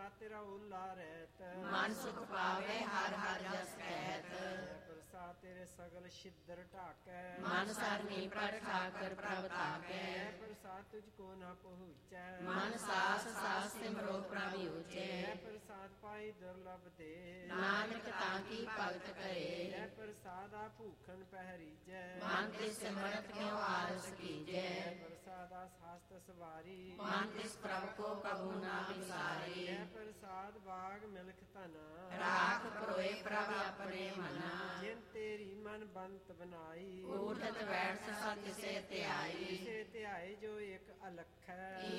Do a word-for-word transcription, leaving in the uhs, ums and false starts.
ਪ੍ਰਸਾਦ ਤੇਰਾ ਓਲਾ ਰਹਿਤ, ਮਨ ਸੁਖ ਪਾਵੇ ਹਰ ਹਰ ਜਸ ਕਹਿਤ। ਜੈ ਪ੍ਰਸਾਦ ਤੇਰੇ ਸਗਲ ਛਿੱਦਰ ਢਾਕੈ, ਮਨ ਸਰਨੀ ਪ੍ਰਭ ਠਾਕਰ ਪ੍ਰਭ ਤਾਕੈ। ਜੈ ਪ੍ਰਸਾਦ ਤੁਝ ਕੋ ਨਾ ਪਹੁੰਚੈ, ਮਨ ਸਾਸ ਸਾਸ ਸਿਮਰੋ ਪ੍ਰਭ ਉਚੈ। ਜੈ ਪ੍ਰਸਾਦ ਪਾਈ ਦੁਰਲਭ ਦੇ, ਨਾਨਕ ਤਾਂ ਕੀ ਭਗਤ ਕਰੇ। ਜੈ ਪ੍ਰਸਾਦਾ ਭੂਖਨ ਪਹਿਰੀਜੈ, ਮਨ ਤੇ ਸਿਮਰਤ ਕਿਉ ਆਲਸ ਕੀਜੈ। ਜੈ ਪ੍ਰਸਾਦਾ ਸਾਸਤ ਸਵਾਰੀ, ਮਨ ਤਿਸ ਪ੍ਰਭ ਕੋ ਕਬੂ ਨਾ ਵਿਸਾਰੇ। ਜੈ ਪ੍ਰਸਾਦ ਬਾਗ ਮਿਲਖ ਧਨਾ, ਰਾਖ ਪਰੋਏ ਪ੍ਰਭ ਆਪਣੇ ਮਨਾ। ਜਿਨ ਤੇਰੀ ਮਨ ਬੰਤ ਬਨਾਈ, ਊਠਤ ਬੈਠ ਸਤਿ ਸੇ ਧਿਆਈ। ਇਸੇ ਧਿਆਏ ਜੋ ਇੱਕ ਅਲਖ ਹੈ।